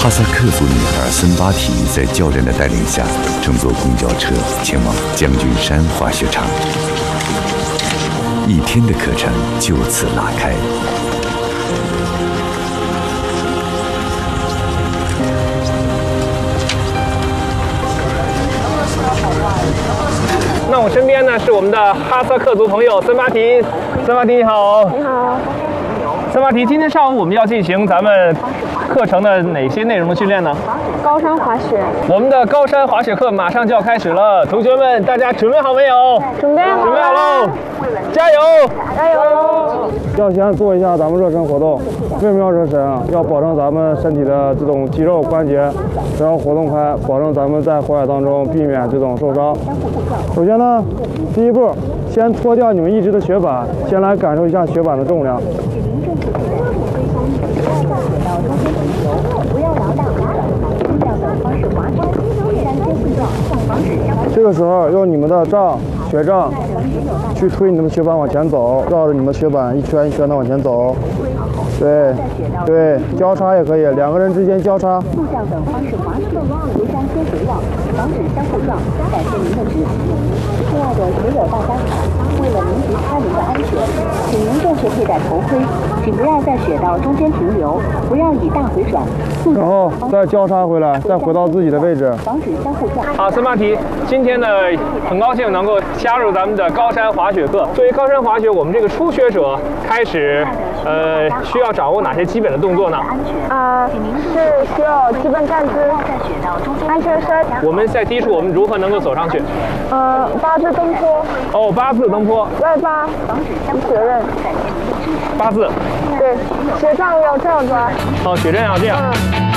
哈萨克族女孩森巴提在教练的带领下，乘坐公交车前往将军山滑雪场。一天的课程就此拉开。 那我身边呢是我们的哈萨克族朋友森巴提，森巴提你好。 你好。 森巴提，今天上午我们要进行咱们课程的哪些内容的训练呢？ 高山滑雪。 我们的高山滑雪课马上就要开始了，同学们，大家准备好没有？ 准备好喽！加油！ 加油！ 要先做一下咱们热身活动。为什么要热身啊？要保证咱们身体的这种肌肉关节只要活动开，保证咱们在户外当中避免这种受伤。首先呢，第一步，先脱掉你们一只的雪板，先来感受一下雪板的重量。这个时候用你们的雪杖去推你们的雪板往前走，绕着你们的雪板一圈一圈的往前走。对，交叉也可以，两个人之间交叉。速降等方式滑速，如相先回绕，防止相互撞。感谢您的支持。亲爱的学友大家好，为了您及他人的安全，请您正确佩戴头盔，请不要在雪道中间停留，不要以大回转。然后再交叉回来，再回到自己的位置，防止相互撞。 好，森巴提，今天呢很高兴能够加入咱们的高山滑雪课。作为高山滑雪，我们这个初学者开始，需要掌握哪些基本的动作呢？ 是需要基本站姿、安全绳。 我们在低处，我们如何能够走上去八字蹬坡。 哦，八字蹬坡。 外八，雪刃。 八字。 对，雪杖要这样抓。 哦，雪杖要这样。